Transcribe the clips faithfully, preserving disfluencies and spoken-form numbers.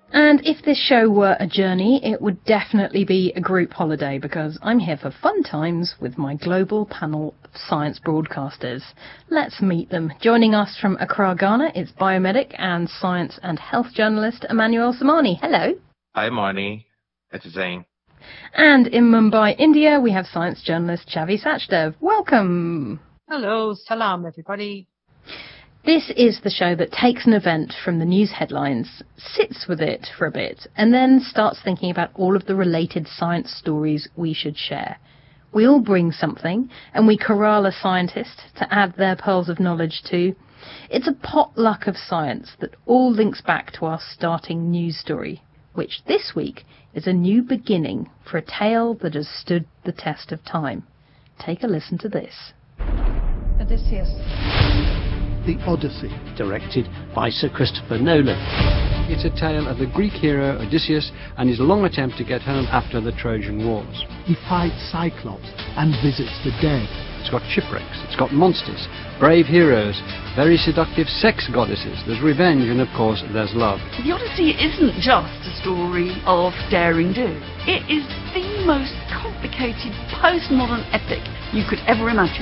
And if this show were a journey, it would definitely be a group holiday, because I'm here for fun times with my global panel of science broadcasters. Let's meet them. Joining us from Accra, Ghana, it's biomedic and science and health journalist Emmanuel Samani. Hello. Hi, Marnie. It's Zane. And in Mumbai, India, we have science journalist Chavi Sachdev. Welcome. Hello, salam, everybody. This is the show that takes an event from the news headlines, sits with it for a bit, and then starts thinking about all of the related science stories we should share. We all bring something, and we corral a scientist to add their pearls of knowledge to. It's a potluck of science that all links back to our starting news story, which this week is a new beginning for a tale that has stood the test of time. Take a listen to this. Odysseus. The Odyssey, directed by Sir Christopher Nolan. It's a tale of the Greek hero Odysseus and his long attempt to get home after the Trojan Wars. He fights Cyclops and visits the dead. It's got shipwrecks, it's got monsters, brave heroes, very seductive sex goddesses, there's revenge, and of course there's love. The Odyssey isn't just a story of daring do. It is the most complicated postmodern epic you could ever imagine.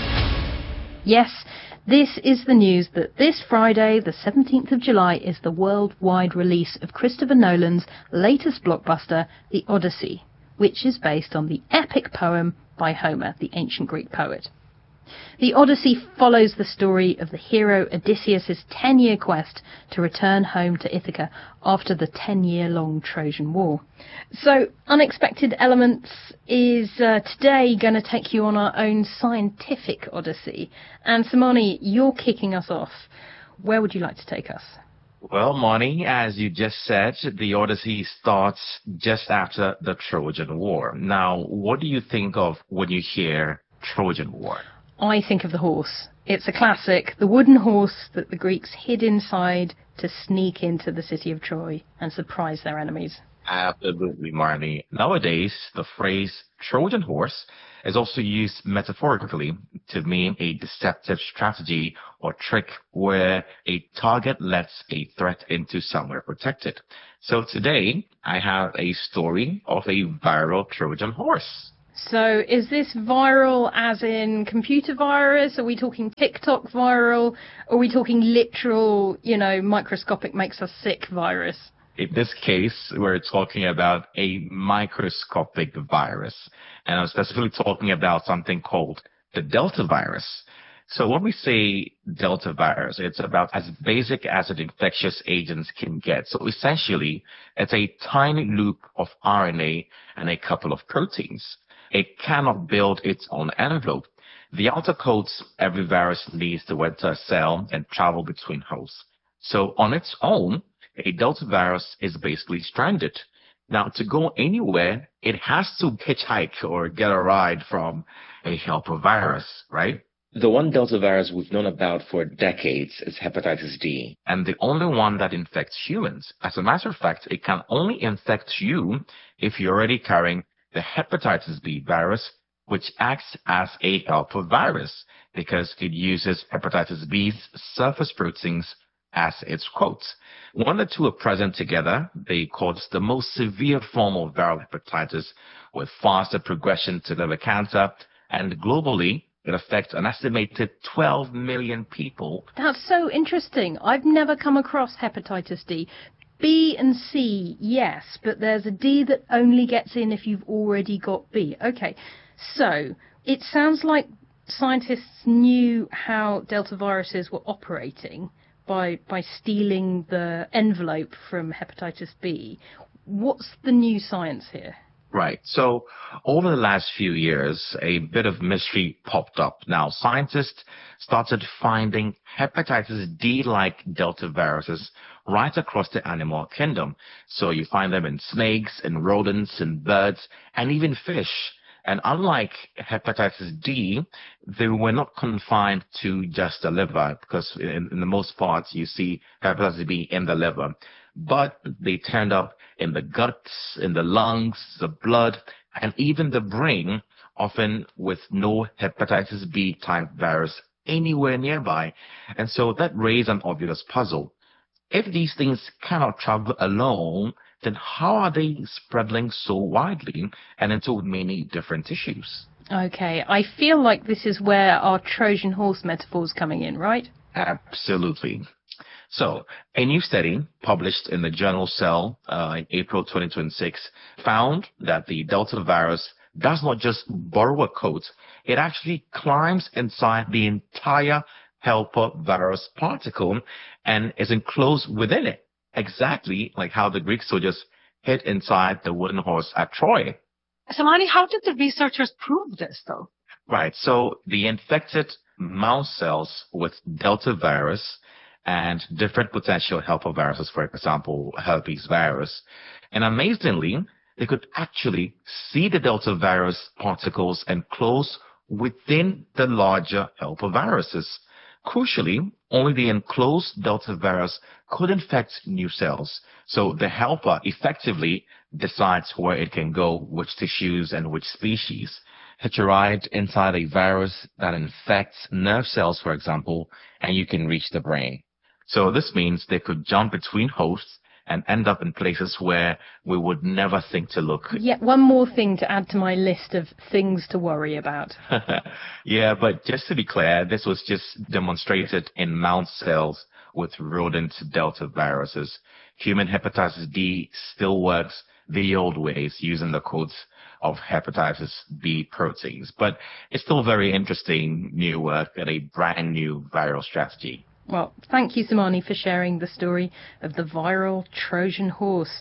Yes, this is the news that this Friday, the seventeenth of July, is the worldwide release of Christopher Nolan's latest blockbuster, The Odyssey, which is based on the epic poem by Homer, the ancient Greek poet. The Odyssey follows the story of the hero Odysseus' ten-year quest to return home to Ithaca after the ten-year-long Trojan War. So, Unexpected Elements is uh, today going to take you on our own scientific Odyssey. And Samani, you're kicking us off. Where would you like to take us? Well, Marnie, as you just said, the Odyssey starts just after the Trojan War. Now, what do you think of when you hear Trojan War? I think of the horse. It's a classic, the wooden horse that the Greeks hid inside to sneak into the city of Troy and surprise their enemies. Absolutely, Marnie. Nowadays, the phrase Trojan horse is also used metaphorically to mean a deceptive strategy or trick where a target lets a threat into somewhere protected. So today, I have a story of a viral Trojan horse. So is this viral as in computer virus? Are we talking TikTok viral? Are we talking literal, you know, microscopic makes us sick virus? In this case, we're talking about a microscopic virus. And I'm specifically talking about something called the Delta virus. So when we say Delta virus, it's about as basic as an infectious agent can get. So essentially, it's a tiny loop of R N A and a couple of proteins. It cannot build its own envelope. The outer coats every virus needs to enter a cell and travel between hosts. So on its own, a Delta virus is basically stranded. Now, to go anywhere, it has to hitchhike or get a ride from a helper virus, right? The one Delta virus we've known about for decades is hepatitis D. And the only one that infects humans. As a matter of fact, it can only infect you if you're already carrying the hepatitis B virus, which acts as a helper virus because it uses hepatitis B's surface proteins as its quotes. When the two are present together, they cause the most severe form of viral hepatitis with faster progression to liver cancer, and globally, it affects an estimated twelve million people. That's so interesting. I've never come across hepatitis D. B and C, yes, but there's a D that only gets in if you've already got B. Okay, so it sounds like scientists knew how Delta viruses were operating by by stealing the envelope from hepatitis B. What's the new science here? Right. So over the last few years, a bit of mystery popped up. Now, scientists started finding hepatitis D-like Delta viruses right across the animal kingdom. So you find them in snakes, in rodents, in birds, and even fish. And unlike hepatitis D, they were not confined to just the liver, because in, in the most parts you see hepatitis B in the liver. But they turned up in the guts, in the lungs, the blood, and even the brain, often with no hepatitis B type virus anywhere nearby. And so that raised an obvious puzzle. If these things cannot travel alone, then how are they spreading so widely and into many different tissues? Okay, I feel like this is where our Trojan horse metaphor's coming in, right? Absolutely. So, a new study published in the journal Cell uh, in April twenty twenty-six found that the Delta virus does not just burrow a coat, it actually climbs inside the entire helper virus particle and is enclosed within it, exactly like how the Greek soldiers hid inside the wooden horse at Troy. Samani, how did the researchers prove this, though? Right. So the infected mouse cells with Delta virus and different potential helper viruses, for example, herpes virus, and amazingly, they could actually see the Delta virus particles enclosed within the larger helper viruses. Crucially, only the enclosed Delta virus could infect new cells. So the helper effectively decides where it can go, which tissues and which species. Hitch a ride inside a virus that infects nerve cells, for example, and you can reach the brain. So this means they could jump between hosts and end up in places where we would never think to look. Yet one more thing to add to my list of things to worry about. Yeah, but just to be clear, this was just demonstrated in mouse cells with rodent Delta viruses. Human hepatitis D still works the old ways using the codes of hepatitis B proteins, but it's still very interesting new work and a brand new viral strategy. Well, thank you, Samani, for sharing the story of the viral Trojan horse.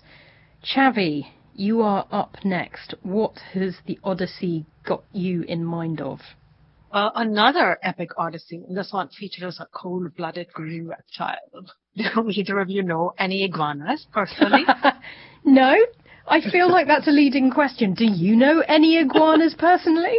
Chavi, you are up next. What has the Odyssey got you in mind of? Uh, another epic odyssey. This one features a cold-blooded green reptile. Do either of you know any iguanas personally? No, I feel like that's a leading question. Do you know any iguanas personally?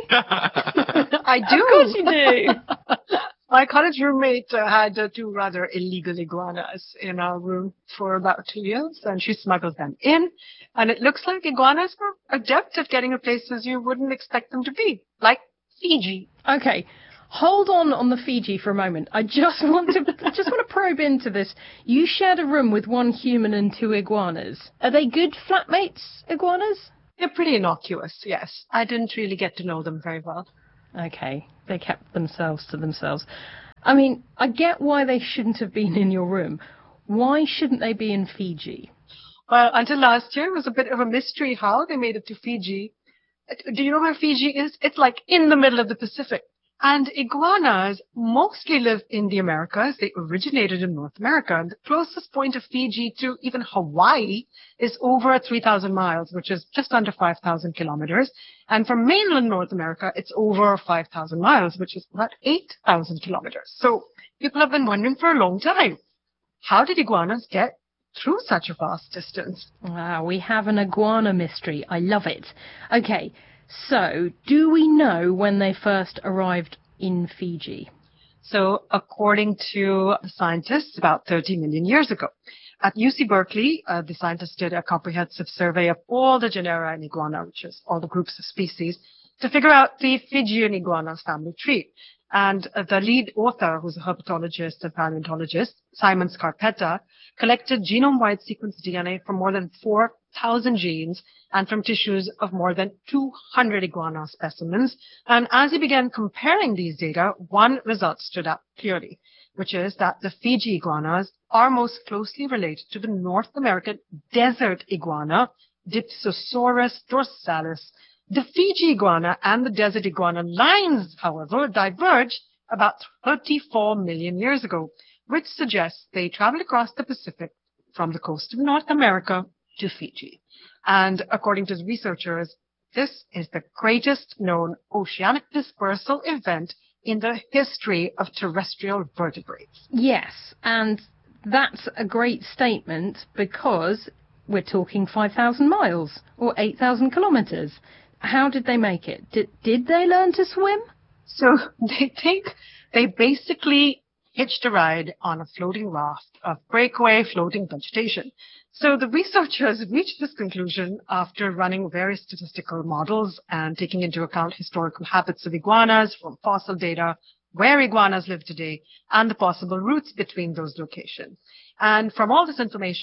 I do. Of course you do. My college roommate uh, had uh, two rather illegal iguanas in our room for about two years, and she smuggled them in. And it looks like iguanas are adept at getting to places you wouldn't expect them to be, like Fiji. Okay, hold on on the Fiji for a moment. I just want to just want to probe into this. You shared a room with one human and two iguanas. Are they good flatmates, iguanas? They're pretty innocuous, yes. I didn't really get to know them very well. Okay, they kept themselves to themselves. I mean, I get why they shouldn't have been in your room. Why shouldn't they be in Fiji? Well, until last year, it was a bit of a mystery how they made it to Fiji. Do you know where Fiji is? It's like in the middle of the Pacific. And iguanas mostly live in the Americas. They originated in North America. And the closest point of Fiji to even Hawaii is over three thousand miles, which is just under five thousand kilometers. And from mainland North America, it's over five thousand miles, which is about eight thousand kilometers. So people have been wondering for a long time, how did iguanas get through such a vast distance? Wow, we have an iguana mystery. I love it. Okay. So, do we know when they first arrived in Fiji? So, according to scientists, about thirty million years ago. At U C Berkeley, uh, the scientists did a comprehensive survey of all the genera in iguana, which is all the groups of species, to figure out the Fijian iguana's family tree. And uh, the lead author, who's a herpetologist and paleontologist, Simon Scarpetta, collected genome-wide sequence D N A from more than four thousand genes and from tissues of more than two hundred iguana specimens. And as he began comparing these data, one result stood out clearly, which is that the Fiji iguanas are most closely related to the North American desert iguana, Dipsosaurus dorsalis. The Fiji iguana and the desert iguana lines, however, diverged about thirty-four million years ago, which suggests they traveled across the Pacific from the coast of North America to Fiji. And according to the researchers, this is the greatest known oceanic dispersal event in the history of terrestrial vertebrates. Yes, and that's a great statement because we're talking five thousand miles or eight thousand kilometers. How did they make it? Did, did they learn to swim? So they think they basically hitched a ride on a floating raft of breakaway floating vegetation. So the researchers reached this conclusion after running various statistical models and taking into account historical habits of iguanas from fossil data, where iguanas live today, and the possible routes between those locations. And from all this information,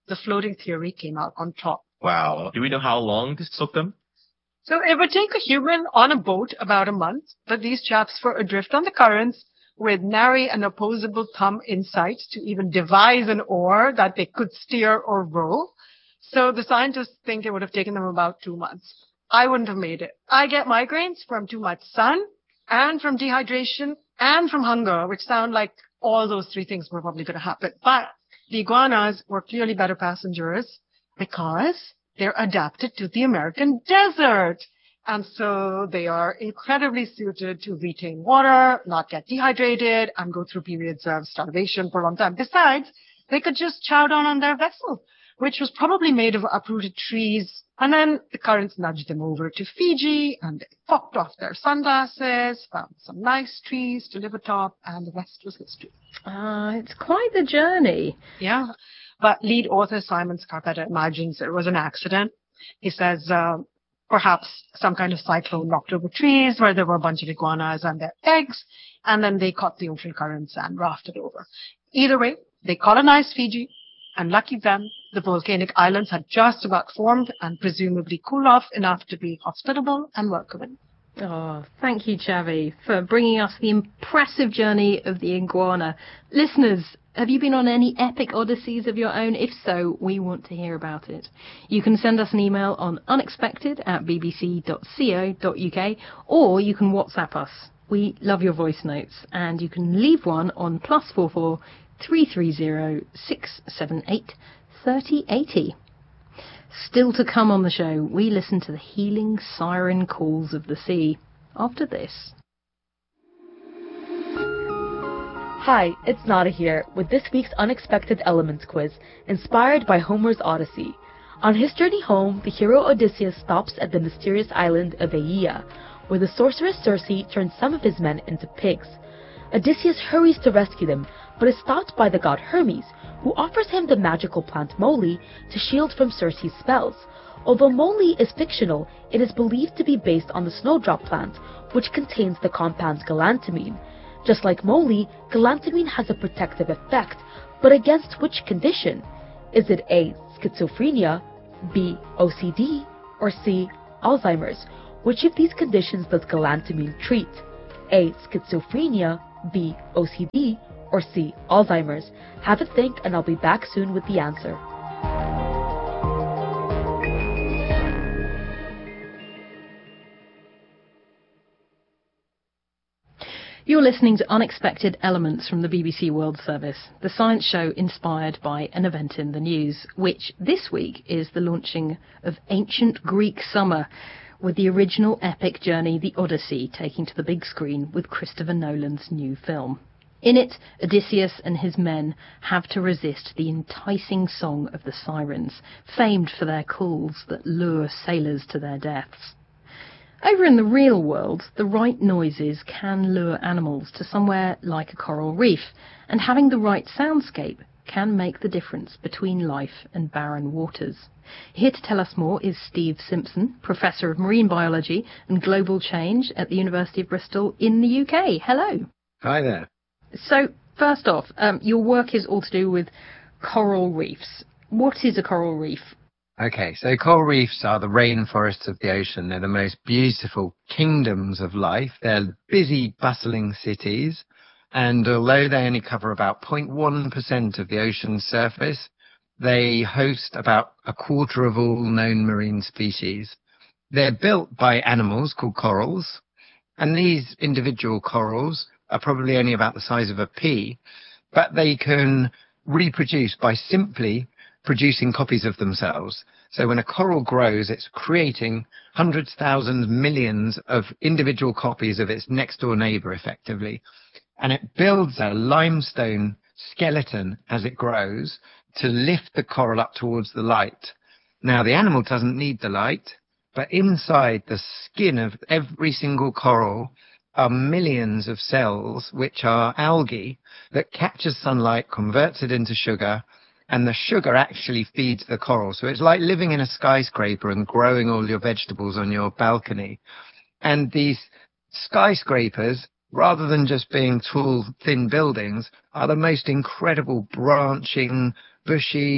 the floating theory came out on top. Wow. Do we know how long this took them? So it would take a human on a boat about a month, but these chaps were adrift on the currents with nary an opposable thumb in sight to even devise an oar that they could steer or row. So the scientists think it would have taken them about two months. I wouldn't have made it. I get migraines from too much sun and from dehydration and from hunger, which sound like all those three things were probably going to happen. But the iguanas were clearly better passengers because they're adapted to the American desert. And so they are incredibly suited to retain water, not get dehydrated, and go through periods of starvation for a long time. Besides, they could just chow down on their vessel, which was probably made of uprooted trees. And then the currents nudged them over to Fiji, and they popped off their sunglasses, found some nice trees to live atop, and the rest was history. Ah, uh, it's quite the journey. Yeah. But lead author Simon Scarpetta imagines it was an accident. He says uh, perhaps some kind of cyclone knocked over trees where there were a bunch of iguanas and their eggs, and then they caught the ocean currents and rafted over. Either way, they colonized Fiji, and lucky them, the volcanic islands had just about formed and presumably cooled off enough to be hospitable and welcoming. Oh, thank you, Chavi, for bringing us the impressive journey of the iguana. Listeners, have you been on any epic odysseys of your own? If so, we want to hear about it. You can send us an email on unexpected at b b c dot co dot u k, or you can WhatsApp us. We love your voice notes, and you can leave one on plus four four three three zero six seven eight thirty eighty. Still to come on the show, we listen to the healing siren calls of the sea. After this. Hi, it's Nada here with this week's Unexpected Elements quiz, inspired by Homer's Odyssey. On his journey home, the hero Odysseus stops at the mysterious island of Aeaea, where the sorceress Circe turns some of his men into pigs. Odysseus hurries to rescue them, but is stopped by the god Hermes, who offers him the magical plant moly to shield from Circe's spells. Although moly is fictional, it is believed to be based on the snowdrop plant, which contains the compound galantamine. Just like moly, galantamine has a protective effect, but against which condition? Is it A, schizophrenia, B, O C D, or C, Alzheimer's? Which of these conditions does galantamine treat? A, schizophrenia, B, O C D, or C, Alzheimer's? Have a think, and I'll be back soon with the answer. You're listening to Unexpected Elements from the B B C World Service, the science show inspired by an event in the news, which this week is the launching of Ancient Greek Summer, with the original epic journey The Odyssey taking to the big screen with Christopher Nolan's new film. In it, Odysseus and his men have to resist the enticing song of the sirens, famed for their calls that lure sailors to their deaths. Over in the real world, the right noises can lure animals to somewhere like a coral reef, and having the right soundscape can make the difference between life and barren waters. Here to tell us more is Steve Simpson, Professor of Marine Biology and Global Change at the University of Bristol in the U K. Hello. Hi there. So, first off, um, your work is all to do with coral reefs. What is a coral reef? Okay, so coral reefs are the rainforests of the ocean. They're the most beautiful kingdoms of life. They're busy, bustling cities. And although they only cover about zero point one percent of the ocean's surface, they host about a quarter of all known marine species. They're built by animals called corals. And these individual corals are probably only about the size of a pea, but they can reproduce by simply producing copies of themselves. So when a coral grows, it's creating hundreds, thousands, millions of individual copies of its next door neighbor, effectively. And it builds a limestone skeleton as it grows to lift the coral up towards the light. Now, the animal doesn't need the light, but inside the skin of every single coral are millions of cells, which are algae, that captures sunlight, converts it into sugar, and the sugar actually feeds the coral. So it's like living in a skyscraper and growing all your vegetables on your balcony. And these skyscrapers, rather than just being tall, thin buildings, are the most incredible branching, bushy,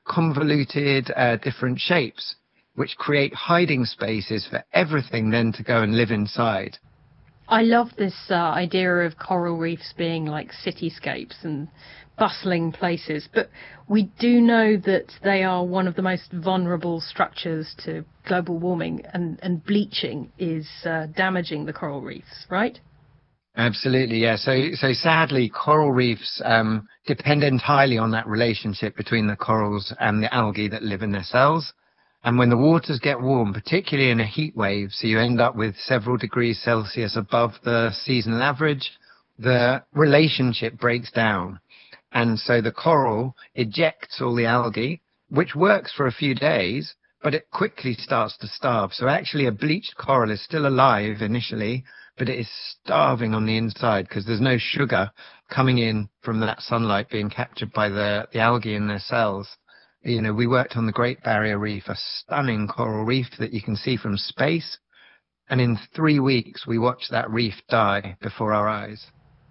convoluted, uh, different shapes, which create hiding spaces for everything then to go and live inside. I love this uh, idea of coral reefs being like cityscapes and bustling places, but we do know that they are one of the most vulnerable structures to global warming, and, and bleaching is uh, damaging the coral reefs, right? Absolutely, yeah. So, so sadly, coral reefs um, depend entirely on that relationship between the corals and the algae that live in their cells. And when the waters get warm, particularly in a heat wave, so you end up with several degrees Celsius above the seasonal average, the relationship breaks down. And so the coral ejects all the algae, which works for a few days, but it quickly starts to starve. So actually a bleached coral is still alive initially, but it is starving on the inside because there's no sugar coming in from that sunlight being captured by the, the algae in their cells. You know, we worked on the Great Barrier Reef, a stunning coral reef that you can see from space. And in three weeks, we watched that reef die before our eyes.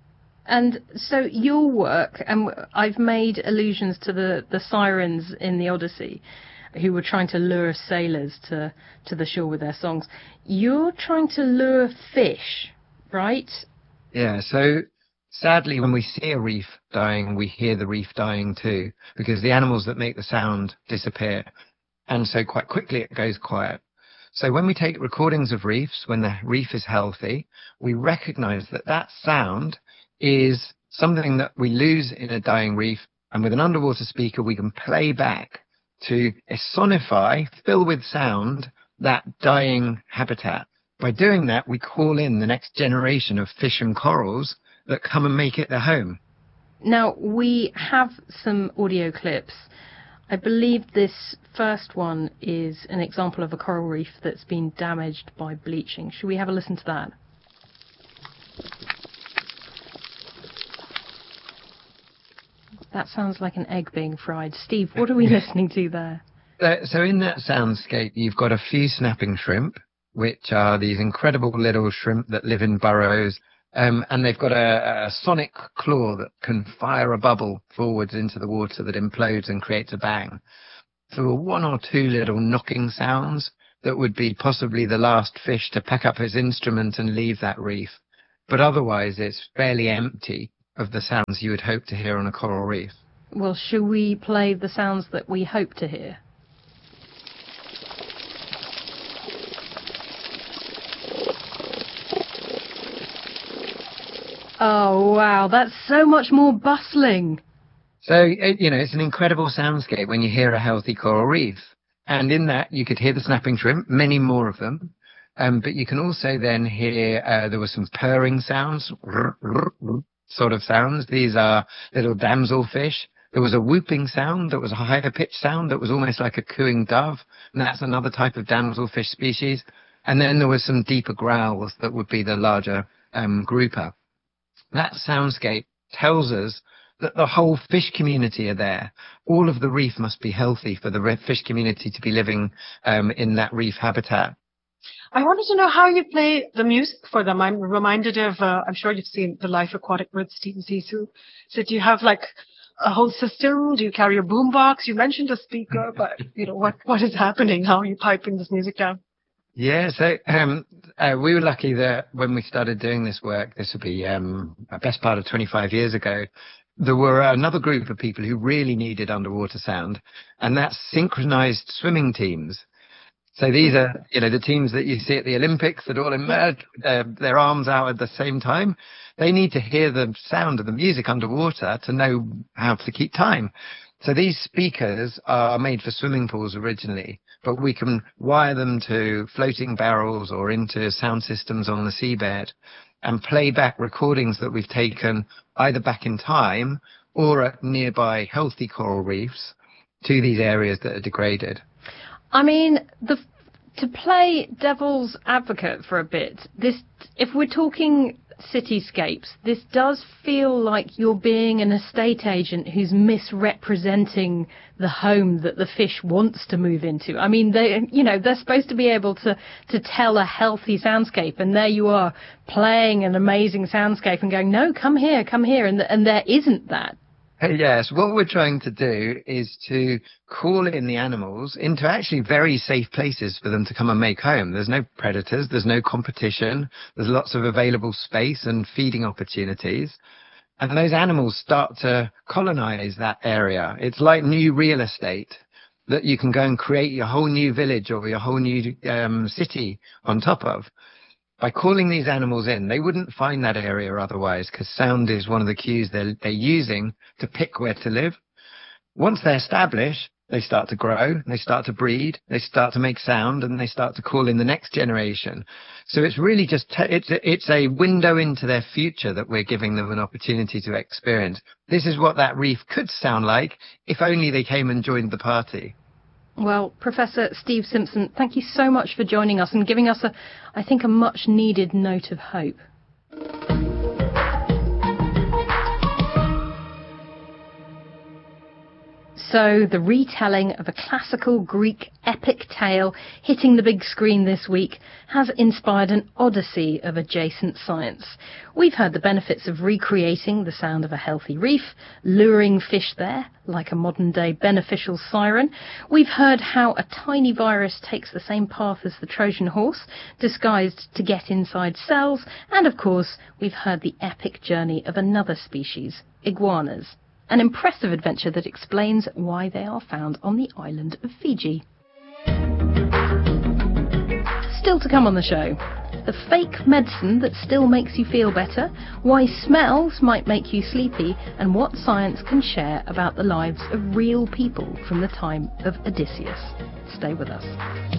And so your work, and I've made allusions to the, the sirens in the Odyssey, who were trying to lure sailors to, to the shore with their songs. You're trying to lure fish, right? Yeah, so sadly, when we see a reef dying, we hear the reef dying too, because the animals that make the sound disappear. And so quite quickly it goes quiet. So when we take recordings of reefs, when the reef is healthy, we recognize that that sound is something that we lose in a dying reef. And with an underwater speaker, we can play back to sonify, fill with sound, that dying habitat. By doing that, we call in the next generation of fish and corals that come and make it their home. Now, we have some audio clips. I believe this first one is an example of a coral reef that's been damaged by bleaching. Should we have a listen to that? That sounds like an egg being fried. Steve, what are we listening to there? Uh, so in that soundscape, you've got a few snapping shrimp, which are these incredible little shrimp that live in burrows. Um, and they've got a, a sonic claw that can fire a bubble forwards into the water that implodes and creates a bang. So one or two little knocking sounds that would be possibly the last fish to pack up his instrument and leave that reef. But otherwise, it's fairly empty of the sounds you would hope to hear on a coral reef. Well, shall we play the sounds that we hope to hear? Oh, wow, that's so much more bustling. So, you know, it's an incredible soundscape when you hear a healthy coral reef. And in that, you could hear the snapping shrimp, many more of them. Um, but you can also then hear, uh, there were some purring sounds, sort of sounds. These are little damselfish. There was a whooping sound that was a higher pitched sound that was almost like a cooing dove. And that's another type of damselfish species. And then there was some deeper growls that would be the larger um, grouper. That soundscape tells us that the whole fish community are there. All of the reef must be healthy for the fish community to be living um, in that reef habitat. I wanted to know how you play the music for them. I'm reminded of, uh, I'm sure you've seen The Life Aquatic with Stephen Zissou. So do you have like a whole system? Do you carry a boombox? You mentioned a speaker, but you know, what, what is happening? How are you piping this music down? Yeah, so um, uh, we were lucky that when we started doing this work, this would be um, a best part of twenty-five years ago, there were another group of people who really needed underwater sound, and that's synchronized swimming teams. So these are, you know, the teams that you see at the Olympics that all emerge with their, their arms out at the same time. They need to hear the sound of the music underwater to know how to keep time. So these speakers are made for swimming pools originally, but we can wire them to floating barrels or into sound systems on the seabed and play back recordings that we've taken either back in time or at nearby healthy coral reefs to these areas that are degraded. I mean, the, to play devil's advocate for a bit, this, if we're talking cityscapes, this does feel like you're being an estate agent who's misrepresenting the home that the fish wants to move into. I mean, they, you know, they're supposed to be able to, to tell a healthy soundscape, and there you are playing an amazing soundscape and going, no, come here, come here, and, and there isn't that. Yes, what we're trying to do is to call in the animals into actually very safe places for them to come and make home. There's no predators, there's no competition, there's lots of available space and feeding opportunities. And those animals start to colonize that area. It's like new real estate that you can go and create your whole new village or your whole new um, city on top of. By calling these animals in, they wouldn't find that area otherwise, because sound is one of the cues they're, they're using to pick where to live. Once they're established, they start to grow, they start to breed, they start to make sound, and they start to call in the next generation. So it's really just, te- it's, a, it's a window into their future that we're giving them an opportunity to experience. This is what that reef could sound like if only they came and joined the party. Well, Professor Steve Simpson, thank you so much for joining us and giving us, a, I think, a much-needed note of hope. So, the retelling of a classical Greek epic tale hitting the big screen this week has inspired an odyssey of adjacent science. We've heard the benefits of recreating the sound of a healthy reef, luring fish there like a modern-day beneficial siren. We've heard how a tiny virus takes the same path as the Trojan horse, disguised to get inside cells. And, of course, we've heard the epic journey of another species, iguanas. An impressive adventure that explains why they are found on the island of Fiji. Still to come on the show, the fake medicine that still makes you feel better, why smells might make you sleepy, and what science can share about the lives of real people from the time of Odysseus. Stay with us.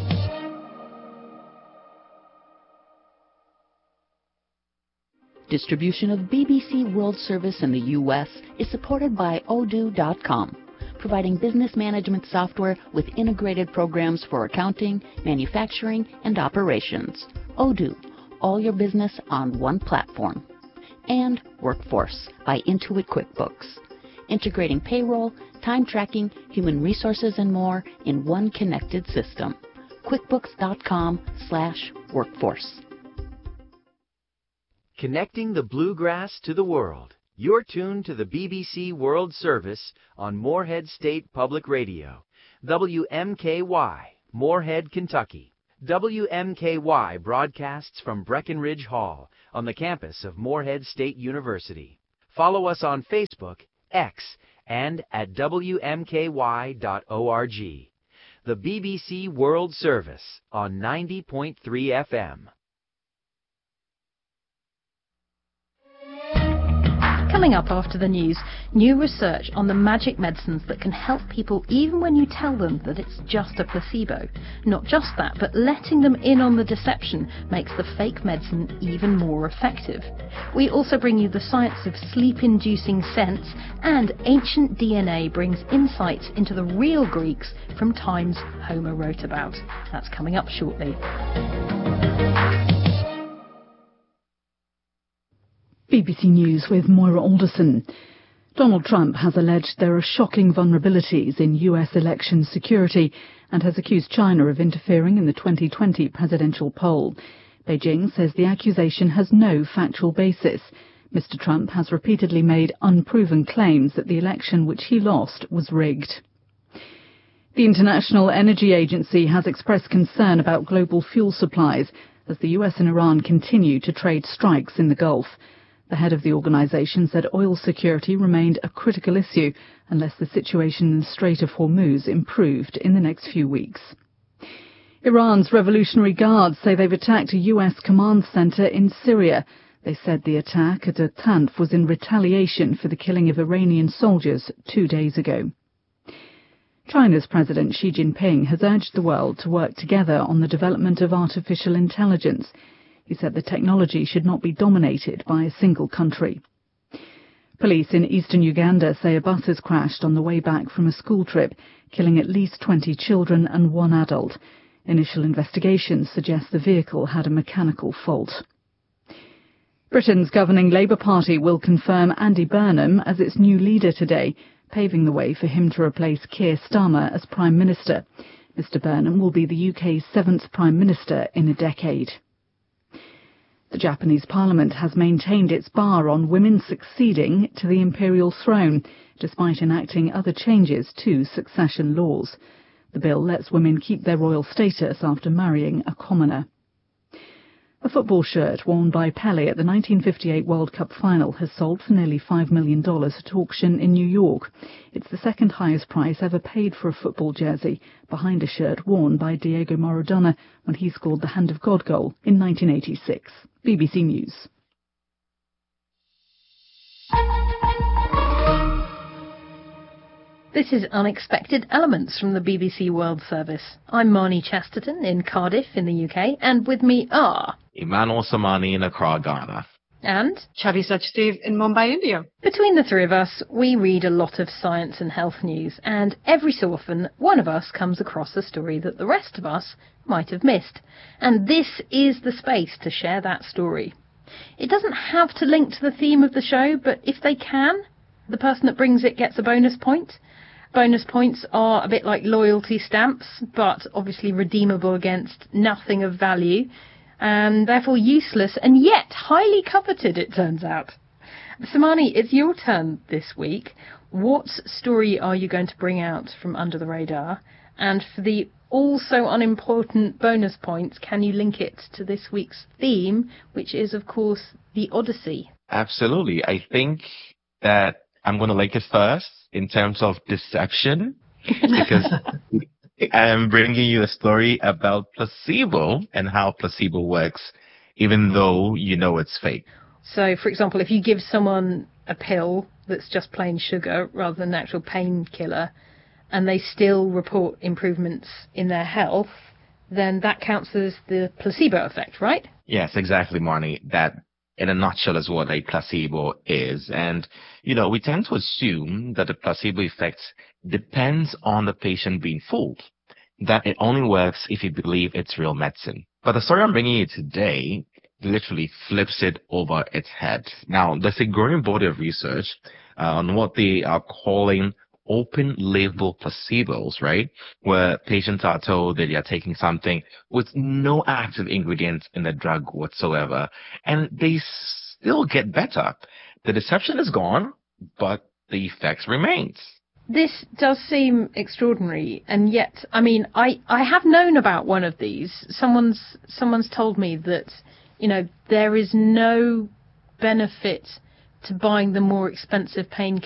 Distribution of B B C World Service in the U S is supported by Odoo dot com, providing business management software with integrated programs for accounting, manufacturing, and operations. Odoo, all your business on one platform. And Workforce by Intuit QuickBooks, integrating payroll, time tracking, human resources, and more in one connected system. QuickBooks dot com slash workforce. Connecting the bluegrass to the world. You're tuned to the B B C World Service on Morehead State Public Radio. W M K Y, Morehead, Kentucky. W M K Y broadcasts from Breckenridge Hall on the campus of Morehead State University. Follow us on Facebook, X, and at W M K Y dot org. The B B C World Service on ninety point three F M. Coming up after the news, new research on the magic medicines that can help people even when you tell them that it's just a placebo. Not just that, but letting them in on the deception makes the fake medicine even more effective. We also bring you the science of sleep-inducing scents, and ancient D N A brings insights into the real Greeks from times Homer wrote about. That's coming up shortly. B B C News with Moira Alderson. Donald Trump has alleged there are shocking vulnerabilities in U S election security and has accused China of interfering in the twenty twenty presidential poll. Beijing says the accusation has no factual basis. Mister Trump has repeatedly made unproven claims that the election which he lost was rigged. The International Energy Agency has expressed concern about global fuel supplies as the U S and Iran continue to trade strikes in the Gulf. The head of the organisation said oil security remained a critical issue unless the situation in the Strait of Hormuz improved in the next few weeks. Iran's Revolutionary Guards say they've attacked a U S command centre in Syria. They said the attack at a Tanf was in retaliation for the killing of Iranian soldiers two days ago. China's President Xi Jinping has urged the world to work together on the development of artificial intelligence. He said the technology should not be dominated by a single country. Police in eastern Uganda say a bus has crashed on the way back from a school trip, killing at least twenty children and one adult. Initial investigations suggest the vehicle had a mechanical fault. Britain's governing Labour Party will confirm Andy Burnham as its new leader today, paving the way for him to replace Keir Starmer as Prime Minister. Mister Burnham will be the U K's seventh Prime Minister in a decade. The Japanese parliament has maintained its bar on women succeeding to the imperial throne, despite enacting other changes to succession laws. The bill lets women keep their royal status after marrying a commoner. A football shirt worn by Pelé at the nineteen fifty-eight World Cup final has sold for nearly five million dollars at auction in New York. It's the second highest price ever paid for a football jersey, behind a shirt worn by Diego Maradona when he scored the Hand of God goal in nineteen eighty-six. B B C News. This is Unexpected Elements from the B B C World Service. I'm Marnie Chesterton in Cardiff in the U K, and with me are Emmanuel Samani in Accra, Ghana. And Chavi Sachdev in Mumbai, India. Between the three of us, we read a lot of science and health news, and every so often one of us comes across a story that the rest of us might have missed. And this is the space to share that story. It doesn't have to link to the theme of the show, but if they can, the person that brings it gets a bonus point. Bonus points are a bit like loyalty stamps, but obviously redeemable against nothing of value, and therefore useless, and yet highly coveted, it turns out. Samani, it's your turn this week. What story are you going to bring out from Under the Radar? And for the also unimportant bonus points, can you link it to this week's theme, which is, of course, the Odyssey? Absolutely. I think that I'm going to link it first in terms of deception, because I'm bringing you a story about placebo and how placebo works, even though you know it's fake. So, for example, if you give someone a pill that's just plain sugar rather than an actual painkiller, and they still report improvements in their health, then that counts as the placebo effect, right? Yes, exactly, Marnie. That, in a nutshell, is what a placebo is. And, you know, we tend to assume that the placebo effect depends on the patient being fooled, that it only works if you believe it's real medicine. But the story I'm bringing you today literally flips it over its head. Now, there's a growing body of research uh, on what they are calling open label placebos, right? Where patients are told that they are taking something with no active ingredients in the drug whatsoever, and they still get better. The deception is gone, but the effects remains. This does seem extraordinary, and yet, I mean, I, I have known about one of these. Someone's someone's told me that, you know, there is no benefit to buying the more expensive painkiller